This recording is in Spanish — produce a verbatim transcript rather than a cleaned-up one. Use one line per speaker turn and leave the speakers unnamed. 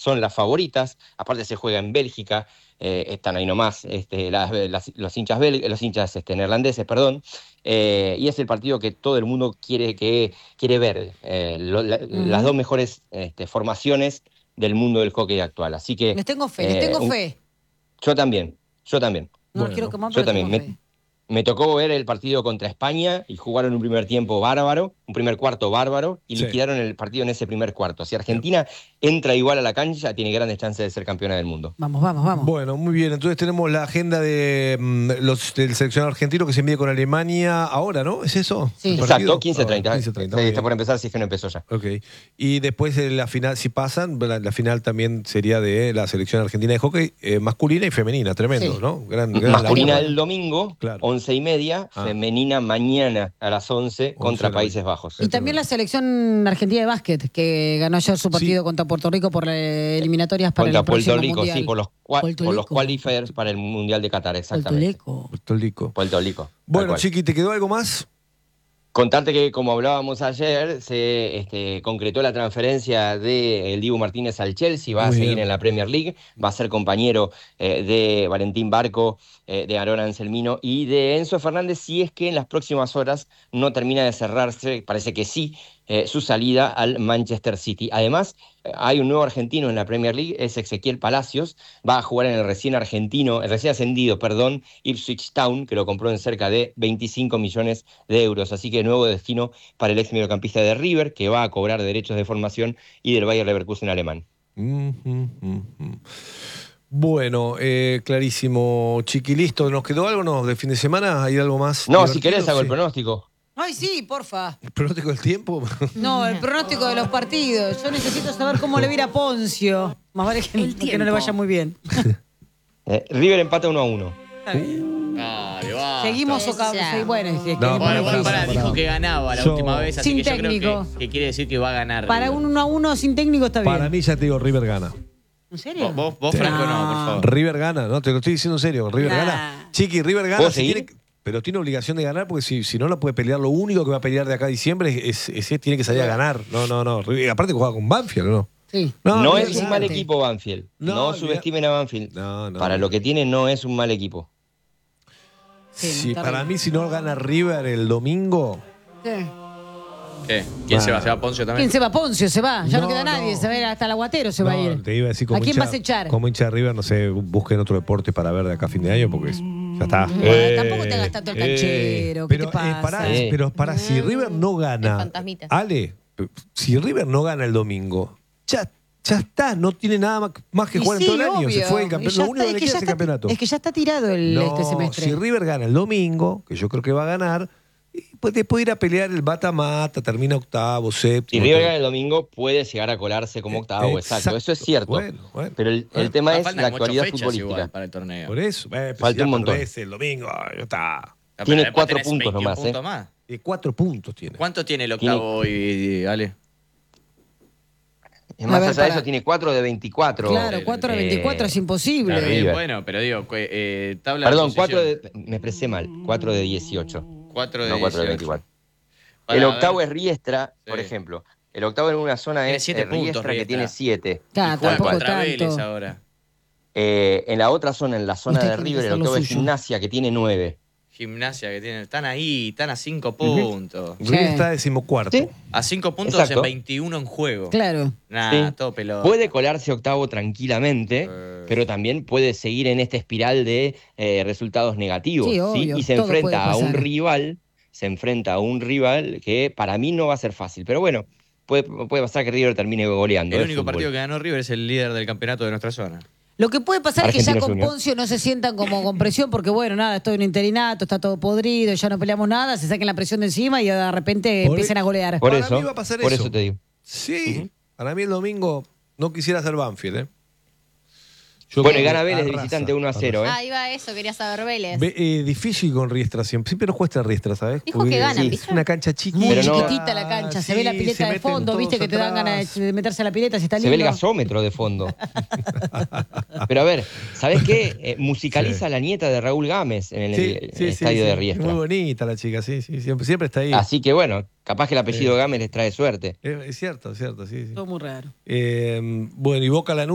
son las favoritas, aparte se juega en Bélgica, eh, están ahí nomás este, las, las, los hinchas, bel, los hinchas este, neerlandeses, perdón, eh, y es el partido que todo el mundo quiere, que, quiere ver, eh, lo, la, uh-huh. las dos mejores este, formaciones del mundo del hockey actual. Así que
les tengo fe,
eh,
les tengo
un,
fe.
Yo también, yo también.
No bueno, quiero quemar, pero
yo también.
tengo fe.
Me, me tocó ver el partido contra España y jugaron un primer tiempo bárbaro, un primer cuarto bárbaro, y sí. liquidaron el partido en ese primer cuarto. Si Argentina sí. entra igual a la cancha, tiene grandes chances de ser campeona del mundo.
Vamos, vamos, vamos.
Bueno, muy bien. Entonces tenemos la agenda de um, los del seleccionado argentino que se mide con Alemania ahora, ¿no? ¿Es eso?
Sí. Exacto, quince treinta. quince treinta. Sí, está por empezar, si es que no empezó ya.
Ok. Y después de la final, si pasan, la, la final también sería de la selección argentina de hockey eh, masculina y femenina. Tremendo, sí. ¿no?
Gran, gran masculina labor. El domingo, claro. once y media. Ah. Femenina mañana a las once contra Países Bajos.
Y también la selección argentina de básquet, que ganó ayer su partido sí. contra Puerto Rico por eliminatorias para
contra
el próximo
Puerto Rico,
mundial.
Sí, por los, por los qualifiers para el Mundial de Qatar, exactamente.
Puerto Rico.
Puerto Rico.
Bueno, Chiqui, ¿te quedó algo más?
Contarte que, como hablábamos ayer, se este, concretó la transferencia de el Dibu Martínez al Chelsea, va Muy a seguir bien. en la Premier League, va a ser compañero eh, de Valentín Barco, eh, de Aarón Anselmino y de Enzo Fernández, si es que en las próximas horas no termina de cerrarse, parece que sí, eh, su salida al Manchester City. Además, eh, hay un nuevo argentino en la Premier League, es Ezequiel Palacios, va a jugar en el recién argentino, el recién ascendido, perdón, Ipswich Town, que lo compró en cerca de veinticinco millones de euros, así que nuevo destino para el ex mediocampista de River, que va a cobrar derechos de formación, y del Bayer Leverkusen alemán.
Mm, mm, mm. Bueno, eh, clarísimo, Chiqui, listo. ¿Nos quedó algo no? ¿De fin de semana? ¿Hay algo más?
No, si querés hago sí. el pronóstico.
Ay, sí, porfa.
¿El pronóstico del tiempo?
No, el pronóstico de los partidos. Yo necesito saber cómo le va a ir a Poncio. Más vale que, que no le vaya muy bien.
eh, River empata uno a uno.
Está bien.
Dale, basta.
Seguimos o sí, bueno, es que
no, bueno, bueno, para, dijo que ganaba la yo, última vez, así
sin
que
técnico.
Yo creo que, que quiere decir que va a ganar.
Para
River.
un uno a uno sin técnico está bien.
Para mí ya te digo, River gana.
¿En serio?
Vos, vos sí. Franco, no, por favor.
River gana, no, te lo estoy diciendo en serio. River nah. gana. Chiqui, River gana. Si tiene, pero tiene obligación de ganar porque si, si no, no puede pelear. Lo único que va a pelear de acá a diciembre es, es, es tiene que salir a ganar. No, no, no. Aparte juega con Banfield, ¿no?
Sí.
No, no es un mal equipo Banfield. No, no subestimen a Banfield.
No, no.
Para lo que tiene no es un mal equipo.
Sí, sí, para mí si no gana River el domingo...
¿Qué?
¿Qué? ¿Quién ah. se va? ¿Se va Poncio también?
¿Quién se va? Poncio se va. Ya no, no queda nadie. No. Se va a ir hasta el Aguatero, se no, va a ir.
Te iba a decir, como
¿A quién
hincha,
vas a echar?
Como hincha de River, no sé, busquen otro deporte para ver de acá a fin de año porque ya está.
Bueno, eh, tampoco te hagas tanto el canchero. Eh, ¿Qué
pero,
te pasa?
Eh, pará, eh. Pero para si River no gana... Ale, si River no gana el domingo, ya... Ya está, no tiene nada más, más que y jugar sí, en todo el año.
Obvio.
Se fue el campeonato. Lo único
está,
que le queda es el campeonato.
Es que ya está tirado el,
no,
este semestre.
Si River gana el domingo, que yo creo que va a ganar, pues puede ir a pelear el mata-mata, termina octavo, séptimo.
Si River gana el domingo, puede llegar a colarse como octavo, eh, exacto. exacto. Eso es cierto. Bueno, bueno, Pero el,
bueno,
el tema es la actualidad
futbolística. Para el torneo.
Por eso. Eh, pues
falta un montón.
El domingo, ya está.
No, tiene cuatro puntos nomás.
Puntos
¿eh?
más.
Y cuatro puntos tiene.
¿Cuánto tiene el octavo hoy, Ale?
Es más, allá de eso tiene cuatro de veinticuatro.
Claro, cuatro de veinticuatro eh, es imposible.
Claro, bueno, pero digo, eh, tabla
Perdón,
de
cuatro de, me expresé mal, cuatro de dieciocho.
cuatro de
no, cuatro de veinticuatro. Para el octavo ver. es Riestra, sí. por ejemplo. El octavo en una zona tiene es siete puntos, Riestra, Riestra, que tiene siete.
Claro, tampoco tanto.
Ahora.
Eh, en la otra zona, en la zona de River, el octavo es Gimnasia, que tiene nueve.
Gimnasia que tienen, están ahí, están a cinco puntos.
River sí. está decimocuarto. ¿Sí?
A cinco puntos Exacto. en veintiuno en juego.
Claro.
Nah, sí. todo pelado.
Puede colarse octavo tranquilamente, eh. pero también puede seguir en esta espiral de eh, resultados negativos.
Sí, obvio,
¿sí? Y se enfrenta a un rival, se enfrenta a un rival que para mí no va a ser fácil. Pero bueno, puede, puede pasar que River termine goleando.
El único partido que ganó River es el líder del campeonato de nuestra zona.
Lo que puede pasar
Argentino
es que ya con
Junior.
Poncio no se sientan como con presión, porque bueno, nada, estoy en un interinato, está todo podrido, ya no peleamos nada, se saquen la presión de encima y de repente por empiecen a golear.
Por
para
eso,
mí va a pasar
por
eso.
eso te digo.
Sí, uh-huh. Para mí el domingo no quisiera ser Banfield, ¿eh?
Yo bueno, y gana Vélez de visitante uno a cero, ¿eh?
Ah, iba eso, quería saber Vélez.
Ve, eh, difícil con Riestra siempre. Siempre nos cuesta Riestra, ¿sabes?
Dijo Porque, que ganan,
sí,
¿viste?
Es una cancha chiquita.
Muy
Pero
chiquitita
no,
la cancha,
ah,
se ve la
sí,
pileta de fondo, ¿viste? Que te dan ganas de meterse a la pileta si está lindo.
Se ve el gasómetro de fondo. Pero a ver, ¿sabés qué? Eh, musicaliza sí. la nieta de Raúl Gámez en el,
sí,
el,
sí,
el
sí,
estadio
sí,
de Riestra.
Muy bonita la chica, sí, sí, siempre, siempre está ahí.
Así que bueno, capaz que el apellido
eh,
Gámez les trae suerte.
Es, es cierto, es cierto, sí, sí.
Todo muy raro.
Eh, bueno, y Boca Lanús.